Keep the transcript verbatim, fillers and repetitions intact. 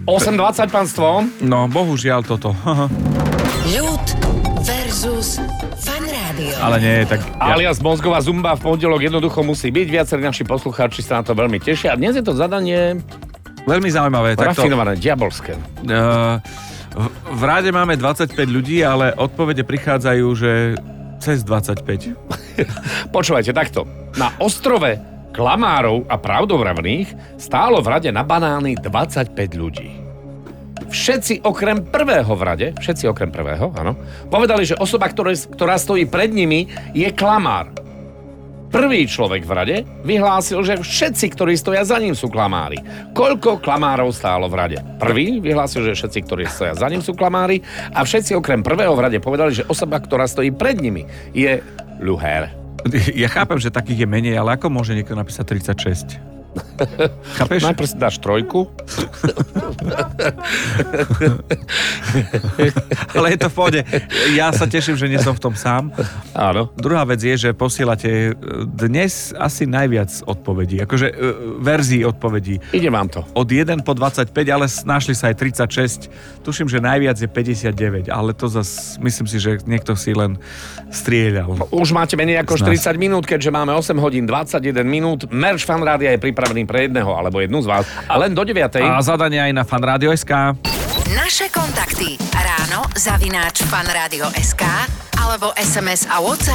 osem dvadsať, pánstvo. No, bohužiaľ toto. Ľud versus Fan Rádio. Ale nie, tak... Ja... Alias mozgová zumba v pondelok jednoducho musí byť. Viacerí naši poslucháči sa na to veľmi tešia. A dnes je to zadanie... Veľmi zaujímavé. Rafinované, takto... diabolské. Uh, v, v ráde máme dvadsaťpäť ľudí, ale odpovede prichádzajú, že cez dvadsaťpäť. Počúvajte, takto. Na ostrove klamárov a pravdovravných stálo v rade na banány dvadsaťpäť ľudí. Všetci okrem prvého v rade, všetci okrem prvého, áno, povedali, že osoba, ktoré, ktorá stojí pred nimi, je klamár. Prvý človek v rade vyhlásil, že všetci, ktorí stoja za ním, sú klamári. Koľko klamárov stálo v rade? Prvý vyhlásil, že všetci, ktorí stoja za ním, sú klamári a všetci okrem prvého v rade povedali, že osoba, ktorá stojí pred nimi, je luhér. Ja chápem, že takých je menej, ale ako môže niekto napísať tridsaťšesť? Chápeš? Najprv si dáš trojku. Ale je to v pohode. Ja sa teším, že nie som v tom sám. Áno. Druhá vec je, že posielate dnes asi najviac odpovedí. Akože verzií odpovedí. Ide vám to. Od jeden po dvadsaťpäť, ale našli sa aj tridsaťšesť. Tuším, že najviac je päťdesiatdeväť, ale to zas myslím si, že niekto si len strieľal. Už máte menej ako štyridsať minút, keďže máme osem hodín dvadsaťjeden minút. Merch Fan Rádia je pripravený pre jedného alebo jednu z vás. A len do deviatej. A zadanie aj na fanradio bodka es ká. Naše kontakty ráno zavináč fanradio bodka es ká alebo es em es a WhatsApp